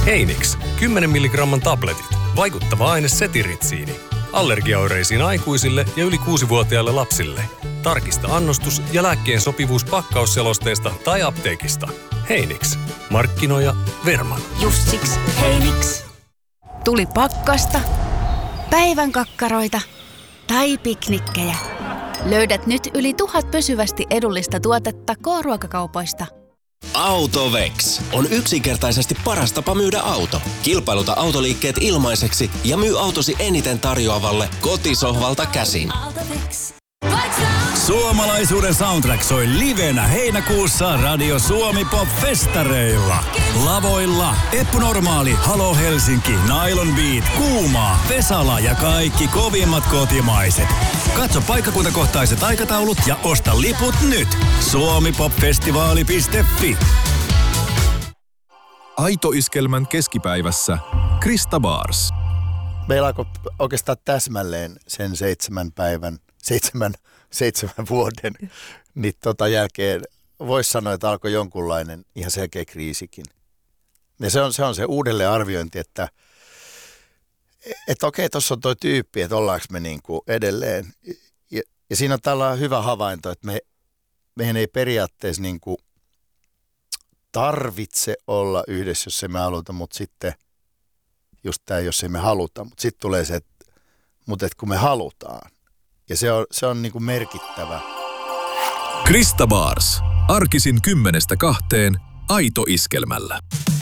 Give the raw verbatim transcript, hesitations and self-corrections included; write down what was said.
Heinix, kymmenen milligramman tabletit. Vaikuttava aine setiritsiini. Allergiaoireisiin aikuisille ja yli kuusivuotiaille lapsille. Tarkista annostus ja lääkkeen sopivuus pakkausselosteesta tai apteekista. Heinix. Markkinoija Verman. Just siksi Heinix. Tuli pakkasta, päivän kakkaroita tai piknikkejä. Löydät nyt yli tuhat pysyvästi edullista tuotetta K-ruokakaupoista. AutoVex on yksinkertaisesti paras tapa myydä auto. Kilpailuta autoliikkeet ilmaiseksi ja myy autosi eniten tarjoavalle kotisohvalta käsin. Suomalaisuuden soundtrack soi livenä heinäkuussa Radio Suomi Pop-festareilla. Lavoilla Eppu Normaali, Halo Helsinki, Nylon Beat, Kuumaa, Vesala ja kaikki kovimmat kotimaiset. Katso paikkakuntakohtaiset aikataulut ja osta liput nyt. suomipopfestivaali piste fi. Aito-iskelmän keskipäivässä Krista Bars. Meillä alkoi oikeastaan täsmälleen sen seitsemän päivän, seitsemän, seitsemän vuoden, niin tota jälkeen voisi sanoa, että alkoi jonkunlainen ihan selkeä kriisikin. Ja se on se, on se uudelleenarviointi, että, että okei, tuossa on toi tyyppi, että ollaanko me niin kuin edelleen. Ja, ja siinä on tällainen hyvä havainto, että me, meidän ei periaatteessa niin kuin tarvitse olla yhdessä, jos emme haluta, mutta sitten just tämä, jos emme haluta. Mutta sitten tulee se, että, mutta että kun me halutaan. Ja se on, se on niin kuin merkittävä. Krista Bars. Arkisin kymmenestä kahteen Aito-iskelmällä.